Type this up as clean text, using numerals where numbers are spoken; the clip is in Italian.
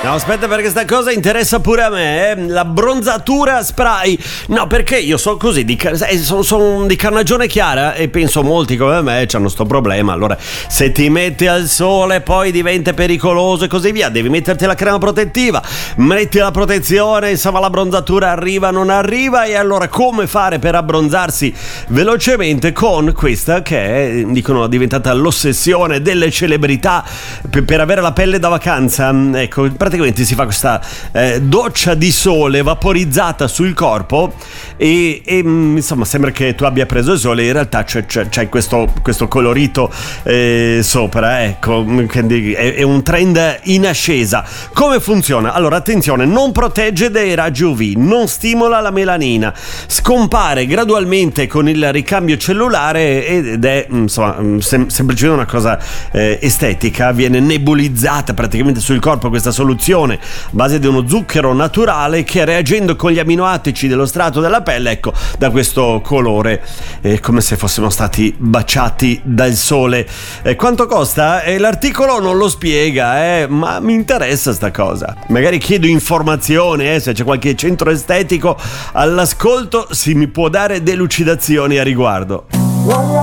No, aspetta, perché sta cosa interessa pure a me, eh? La bronzatura spray. No, perché io sono così, sono di carnagione chiara e penso molti come me hanno sto problema. Allora, se ti metti al sole poi diventa pericoloso e così via. Devi metterti la crema protettiva, metti la protezione, insomma la bronzatura arriva, non arriva. E allora come fare per abbronzarsi velocemente con questa che è, dicono, diventata l'ossessione delle celebrità per avere la pelle da vacanza? Ecco, praticamente si fa questa doccia di sole vaporizzata sul corpo e insomma sembra che tu abbia preso il sole, in realtà c'è questo colorito sopra, ecco, quindi è un trend in ascesa. Come funziona? Allora, attenzione, non protegge dai raggi UV, non stimola la melanina, scompare gradualmente con il ricambio cellulare ed è insomma semplicemente una cosa estetica. Viene nebulizzata praticamente sul corpo questa soluzione a base di uno zucchero naturale che, reagendo con gli aminoatici dello strato della pelle, ecco, da questo colore, come se fossimo stati baciati dal sole. Quanto costa? L'articolo non lo spiega, ma mi interessa sta cosa. Magari chiedo informazioni, se c'è qualche centro estetico all'ascolto, mi può dare delucidazioni a riguardo.